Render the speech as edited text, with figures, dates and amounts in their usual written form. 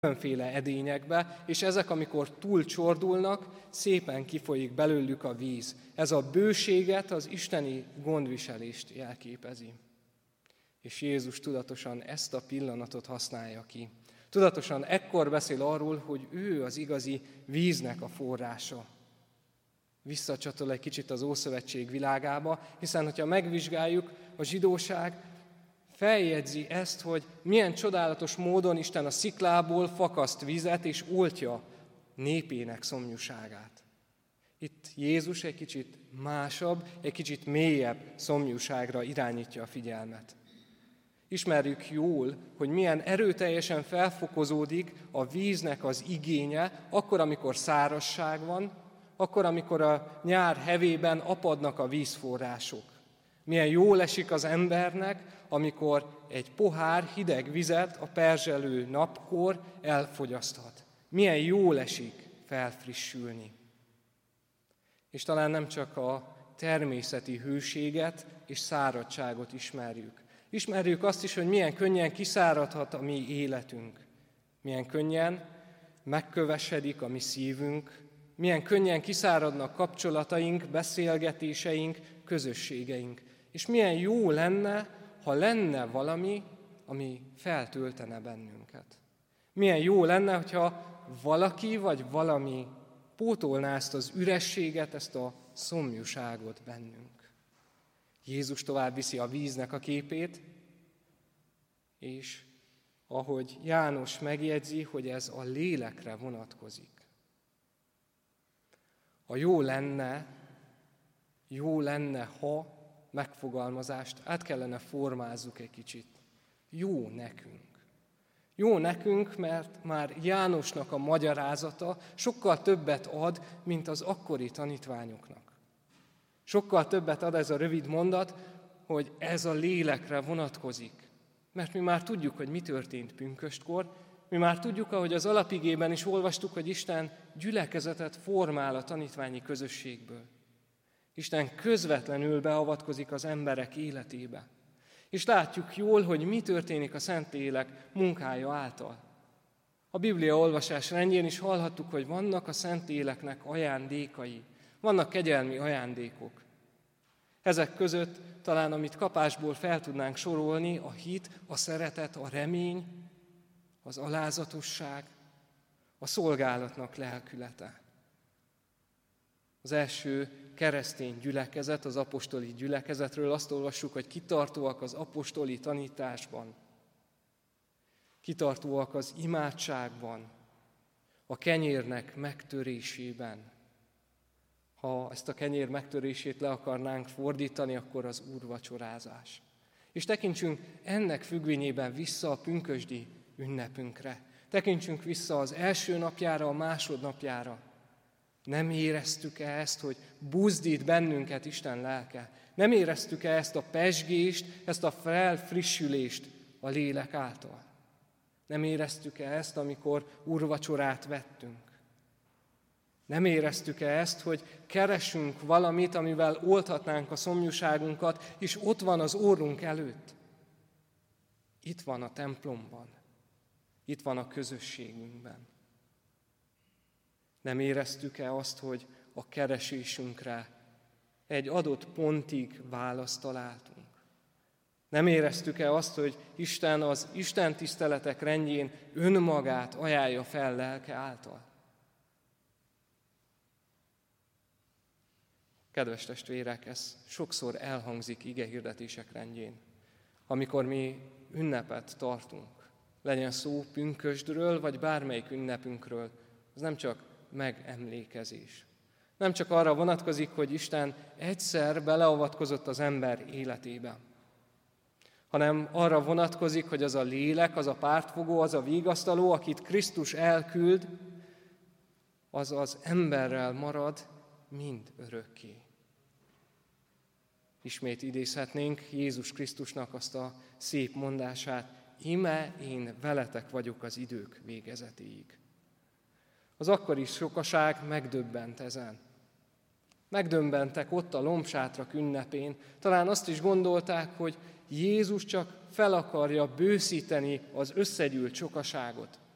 különféle edényekbe, és ezek, amikor túl csordulnak, szépen kifolyik belőlük a víz. Ez a bőséget, az isteni gondviselést jelképezi. És Jézus tudatosan ezt a pillanatot használja ki. Tudatosan ekkor beszél arról, hogy ő az igazi víznek a forrása. Visszacsatol egy kicsit az Ószövetség világába, hiszen, hogyha megvizsgáljuk, a zsidóság feljegyzi ezt, hogy milyen csodálatos módon Isten a sziklából fakaszt vizet, és oltja népének szomjúságát. Itt Jézus egy kicsit másabb, egy kicsit mélyebb szomjúságra irányítja a figyelmet. Ismerjük jól, hogy milyen erőteljesen felfokozódik a víznek az igénye, akkor, amikor szárazság van, akkor, amikor a nyár hevében apadnak a vízforrások. Milyen jól esik az embernek, amikor egy pohár hideg vizet a perzselő napkor elfogyaszthat. Milyen jól esik felfrissülni. És talán nem csak a természeti hőséget és száradtságot ismerjük. Ismerjük azt is, hogy milyen könnyen kiszáradhat a mi életünk. Milyen könnyen megkövesedik a mi szívünk, milyen könnyen kiszáradnak kapcsolataink, beszélgetéseink, közösségeink. És milyen jó lenne, ha lenne valami, ami feltöltene bennünket. Milyen jó lenne, hogyha valaki vagy valami pótolná ezt az ürességet, ezt a szomjúságot bennünk. Jézus tovább viszi a víznek a képét, és ahogy János megjegyzi, hogy ez a lélekre vonatkozik. A jó lenne, ha megfogalmazást át kellene formázzuk egy kicsit. Jó nekünk. Jó nekünk, mert már Jánosnak a magyarázata sokkal többet ad, mint az akkori tanítványoknak. Sokkal többet ad ez a rövid mondat, hogy ez a lélekre vonatkozik. Mert mi már tudjuk, hogy mi történt pünköstkor, mi már tudjuk, ahogy az alapigében is olvastuk, hogy Isten gyülekezetet formál a tanítványi közösségből. Isten közvetlenül beavatkozik az emberek életébe. És látjuk jól, hogy mi történik a Szentlélek munkája által. A Biblia olvasás rendjén is hallhattuk, hogy vannak a Szentléleknek ajándékai, vannak kegyelmi ajándékok. Ezek között talán, amit kapásból fel tudnánk sorolni, a hit, a szeretet, a remény, az alázatosság, a szolgálatnak lelkülete. Az első keresztény gyülekezet, az apostoli gyülekezetről azt olvassuk, hogy kitartóak az apostoli tanításban, kitartóak az imádságban, a kenyérnek megtörésében. Ha ezt a kenyér megtörését le akarnánk fordítani, akkor az úrvacsorázás. És tekintsünk ennek függvényében vissza a pünkösdi ünnepünkre. Tekintsünk vissza az első napjára, a másodnapjára. Nem éreztük-e ezt, hogy buzdít bennünket Isten lelke? Nem éreztük-e ezt a pezsgést, ezt a felfrissülést a lélek által? Nem éreztük-e ezt, amikor úrvacsorát vettünk? Nem éreztük-e ezt, hogy keresünk valamit, amivel oldhatnánk a szomjúságunkat, és ott van az orrunk előtt? Itt van a templomban, itt van a közösségünkben. Nem éreztük-e azt, hogy a keresésünkre egy adott pontig választ találtunk? Nem éreztük-e azt, hogy Isten az Isten tiszteletek rendjén önmagát ajánlja fel lelke által? Kedves testvérek, ez sokszor elhangzik igehirdetések rendjén, amikor mi ünnepet tartunk. Legyen szó pünkösdről, vagy bármelyik ünnepünkről, ez nem csak megemlékezés. Nem csak arra vonatkozik, hogy Isten egyszer beleavatkozott az ember életébe, hanem arra vonatkozik, hogy az a lélek, az a pártfogó, az a vigasztaló, akit Krisztus elküld, az az emberrel marad mind örökké. Ismét idézhetnénk Jézus Krisztusnak azt a szép mondását, íme én veletek vagyok az idők végezetéig. Az akkori sokaság megdöbbent ezen. Megdöbbentek ott a lombsátrak ünnepén. Talán azt is gondolták, hogy Jézus csak fel akarja bőszíteni az összegyűlt sokaságot.